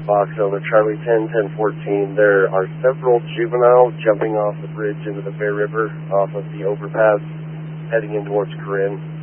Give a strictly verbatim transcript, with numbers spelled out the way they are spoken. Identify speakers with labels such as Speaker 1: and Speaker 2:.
Speaker 1: Fox over Charlie ten, ten fourteen. There are several juveniles jumping off the bridge into the Bear River off of the overpass heading in towards Corinne.